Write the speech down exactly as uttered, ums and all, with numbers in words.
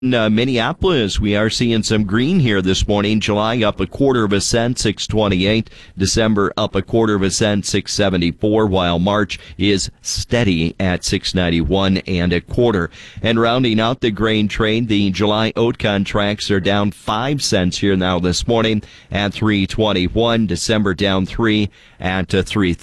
In uh, Minneapolis, we are seeing some green here this morning. July up a quarter of a cent, six twenty-eight. December up a quarter of a cent, six seventy-four, while March is steady at six ninety-one and a quarter. And rounding out the grain trade, the July oat contracts are down five cents here now this morning at three twenty-one. December down three at uh, three